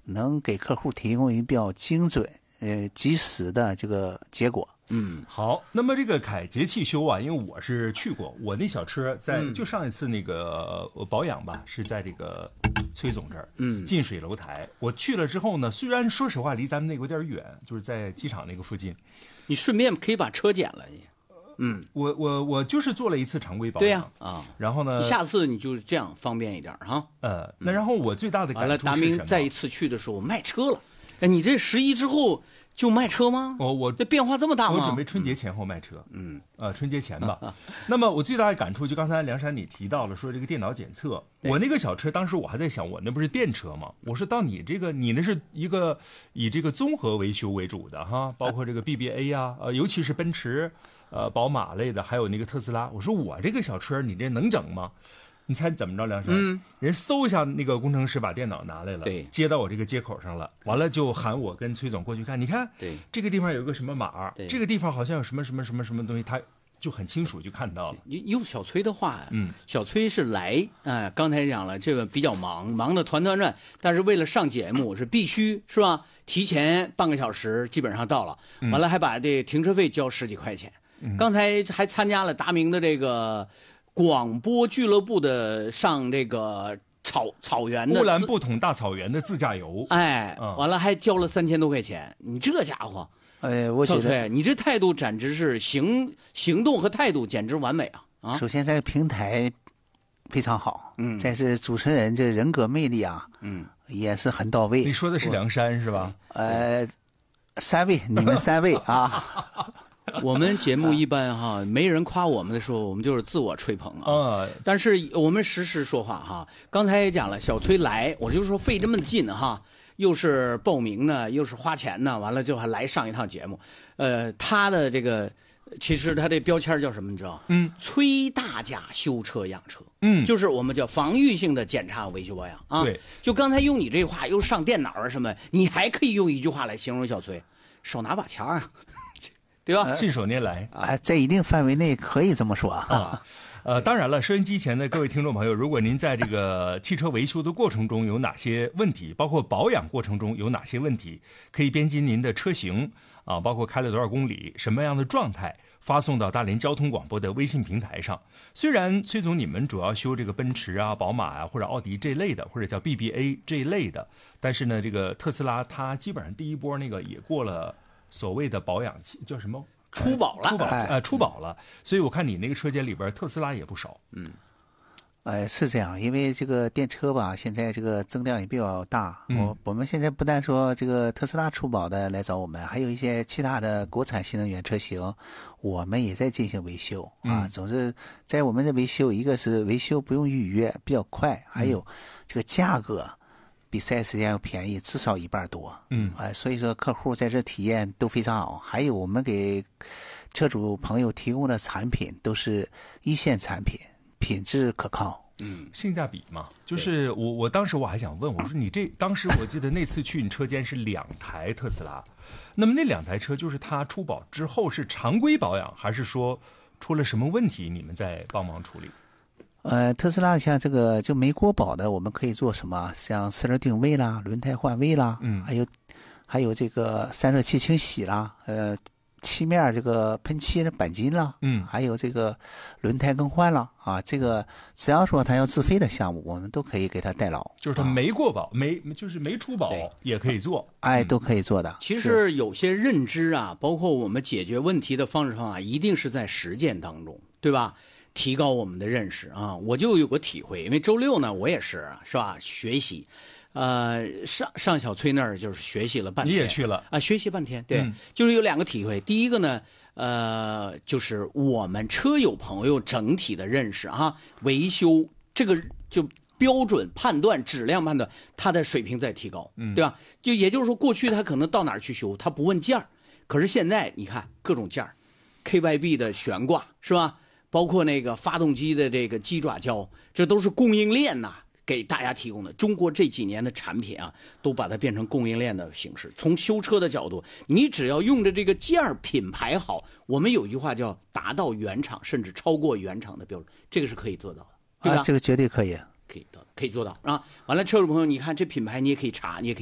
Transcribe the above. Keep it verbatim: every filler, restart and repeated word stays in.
能给客户提供一比较精准、呃及时的这个结果。 嗯，好。那么这个凯捷汽修啊，因为我是去过，我那小车在、嗯、就上一次那个保养吧，是在这个崔总这儿，嗯，近水楼台。我去了之后呢，虽然说实话离咱们那个有点远，就是在机场那个附近， 你顺便可以把车捡了你。嗯， 我我我就是做了一次常规保养，对呀啊, 啊， 然后呢， 下次你就这样方便一点哈。 呃，那然后我最大的感触是什么？ 完了，达明再一次去的时候卖车了。哎，你这十一之后就卖车吗？ 我我这变化这么大吗？ 我准备春节前后卖车，嗯，呃，春节前吧。那么我最大的感触就刚才梁山你提到了说这个电脑检测，我那个小车当时我还在想，我那不是电车吗？我说到你这个你那是一个以这个综合维修为主的哈，包括这个 B B A 呀、啊，呃，尤其是奔驰。呃，宝马类的，还有那个特斯拉。我说我这个小车，你这能整吗？你猜怎么着，梁山？嗯，人搜一下，那个工程师把电脑拿来了， 对， 接到我这个接口上了，完了就喊我跟崔总过去看。你看， 对， 这个地方有个什么码，这个地方好像有什么什么什么什么东西，他就很清楚就看到了。 用小崔的话，嗯，小崔是来，哎、呃，刚才讲了，这个比较忙，忙得团团转，但是为了上节目是必须是吧？提前半个小时基本上到了，完了还把这停车费交十几块钱。刚才还参加了达明的这个广播俱乐部的上这个草草原的乌兰布统大草原的自驾游， 哎，嗯、完了还交了三千多块钱。你这家伙， 哎，我觉得你这态度简直是行行动和态度简直完美啊！啊， 首先在平台非常好，嗯，再是主持人这人格魅力啊，嗯，也是很到位。 你说的是梁山是吧？ 呃，三位，你们三位啊。 我们节目一般哈，没人夸我们的时候，我们就是自我吹捧啊。但是我们实时说话哈。刚才也讲了，小崔来，我就说费这么近哈，又是报名呢，又是花钱呢，完了就还来上一趟节目。呃，他的这个其实他这标签叫什么？你知道？嗯，崔大家修车养车。嗯，就是我们叫防御性的检查维修保养啊。 对， 就刚才用你这话，又上电脑啊什么，你还可以用一句话来形容小崔：手拿把掐啊。对吧？ 信手拈来啊，在一定范围内可以这么说啊。呃，当然了，收音机前的各位听众朋友，如果您在这个汽车维修的过程中有哪些问题，包括保养过程中有哪些问题，可以编辑您的车型啊，包括开了多少公里，什么样的状态，发送到大连交通广播的微信平台上。虽然崔总你们主要修这个奔驰啊、宝马啊或者奥迪这类的，或者叫 B B A 这一类的，但是呢，这个特斯拉它基本上第一波那个也过了。所谓的保养期叫什么？ 出保了， 出保呃出保了，所以我看你那个车间里边特斯拉也不少。 嗯，呃是这样，因为这个电车吧，现在这个增量也比较大。嗯、我我们现在不但说这个特斯拉出保的来找我们，还有一些其他的国产新能源车型，我们也在进行维修啊。嗯、总之，在我们的维修，一个是维修不用预约，比较快，还有这个价格。比四 S 店要便宜至少一半多，嗯，哎、呃，所以说客户在这体验都非常好。还有我们给车主朋友提供的产品都是一线产品，品质可靠， 嗯，性价比嘛。就是我我当时我还想问，我说你这当时我记得那次去你车间是两台特斯拉，那么那两台车就是它出保之后是常规保养，还是说出了什么问题你们在帮忙处理？ 呃，特斯拉像这个就没过保的，我们可以做什么？像四轮定位啦、轮胎换位啦，嗯，还有还有这个散热器清洗啦，呃，漆面这个喷漆的钣金啦，嗯，还有这个轮胎更换啦，啊，这个只要说他要自费的项目，我们都可以给他代劳。 就是他没过保，啊、没就是没出保也可以做， 哎，都可以做的。 其实有些认知啊，包括我们解决问题的方式方法，一定是在实践当中，对吧？提高我们的认识啊，我就有个体会，因为周六呢，我也是是吧，学习，呃，上上小崔那儿就是学习了半天， 你也去了啊，学习半天，对，嗯、就是有两个体会。第一个呢，呃，就是我们车友朋友整体的认识啊，维修这个就标准判断、质量判断，它的水平在提高，嗯，对吧？就也就是说，过去他可能到哪儿去修，他不问件儿，可是现在你看各种件儿 ，K Y B 的悬挂是吧？包括那个发动机的这个鸡爪胶，这都是供应链呐、啊、给大家提供的。中国这几年的产品啊，都把它变成供应链的形式。从修车的角度，你只要用着这个件儿品牌好，我们有一句话叫达到原厂甚至超过原厂的标准，这个是可以做到的，对吧？ 啊，这个绝对可以， 可以的，可以做到啊。完了，车主朋友，你看这品牌你也可以查，你也可以。